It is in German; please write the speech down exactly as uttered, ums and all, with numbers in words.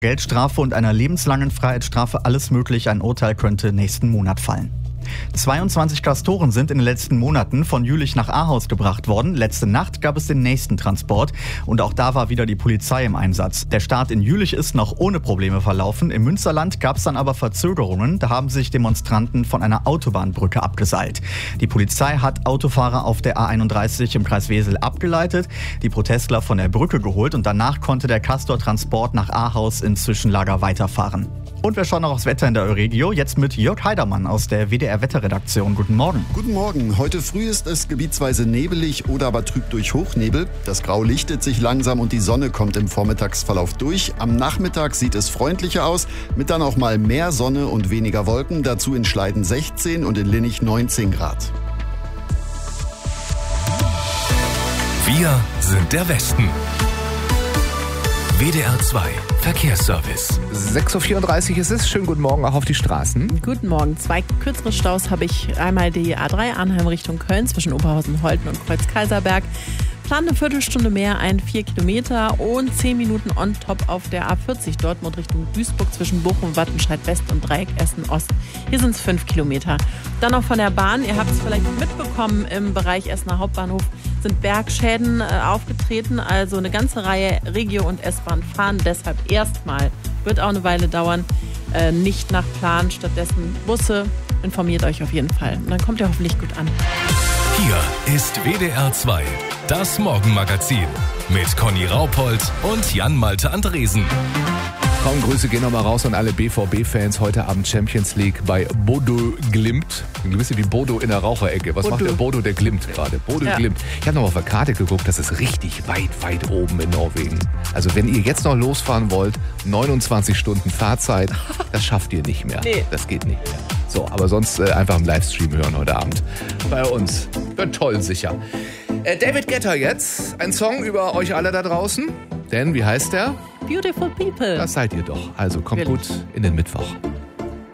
Geldstrafe und einer lebenslangen Freiheitsstrafe, alles möglich. Ein Urteil könnte nächsten Monat fallen. zweiundzwanzig Castoren sind in den letzten Monaten von Jülich nach Ahaus gebracht worden. Letzte Nacht gab es den nächsten Transport und auch da war wieder die Polizei im Einsatz. Der Start in Jülich ist noch ohne Probleme verlaufen. Im Münsterland gab es dann aber Verzögerungen. Da haben sich Demonstranten von einer Autobahnbrücke abgeseilt. Die Polizei hat Autofahrer auf der A einunddreißig im Kreis Wesel abgeleitet, die Protestler von der Brücke geholt und danach konnte der Castor-Transport nach Ahaus ins Zwischenlager weiterfahren. Und wir schauen noch aufs Wetter in der Euregio, jetzt mit Jörg Heidermann aus der W D R-Wetterredaktion. Guten Morgen. Guten Morgen. Heute früh ist es gebietsweise nebelig oder aber trüb durch Hochnebel. Das Grau lichtet sich langsam und die Sonne kommt im Vormittagsverlauf durch. Am Nachmittag sieht es freundlicher aus, mit dann auch mal mehr Sonne und weniger Wolken. Dazu in Schleiden sechzehn und in Linnich neunzehn Grad. Wir sind der Westen. W D R zwei Verkehrsservice. sechs Uhr vierunddreißig ist es. Schönen guten Morgen auch auf die Straßen. Guten Morgen. Zwei kürzere Staus habe ich. Einmal die A drei Arnheim Richtung Köln zwischen Oberhausen-Holten und Kreuz-Kaiserberg. Plan eine Viertelstunde mehr, ein vier Kilometer und zehn Minuten on top auf der A vierzig Dortmund Richtung Duisburg zwischen Bochum, Wattenscheid West und Dreieck Essen Ost. Hier sind es fünf Kilometer. Dann noch von der Bahn. Ihr habt es vielleicht mitbekommen, im Bereich Essener Hauptbahnhof sind Bergschäden äh, aufgetreten. Also eine ganze Reihe Regio- und S-Bahn fahren deshalb erstmal, wird auch eine Weile dauern, äh, nicht nach Plan. Stattdessen Busse. Informiert euch auf jeden Fall. Und dann kommt ihr hoffentlich gut an. Hier ist W D R zwei, das Morgenmagazin mit Conny Raupold und Jan-Malte Andresen. Kaum Grüße gehen nochmal raus an alle B V B-Fans. Heute Abend Champions League bei Bodo Glimt. Ein bisschen wie Bodo in der Raucherecke. Was Bodo. macht der Bodo? Der Glimt gerade. Bodo Ja. Glimt. Ich habe noch auf der Karte geguckt, das ist richtig weit, weit oben in Norwegen. Also wenn ihr jetzt noch losfahren wollt, neunundzwanzig Stunden Fahrzeit, das schafft ihr nicht mehr. Nee. Das geht nicht mehr. So, aber sonst äh, einfach im Livestream hören heute Abend. Bei uns. Wird toll, sicher. Äh, David Guetta jetzt. Ein Song über euch alle da draußen. Denn, wie heißt der? Beautiful People. Das seid ihr doch. Also kommt Wirklich. gut in den Mittwoch.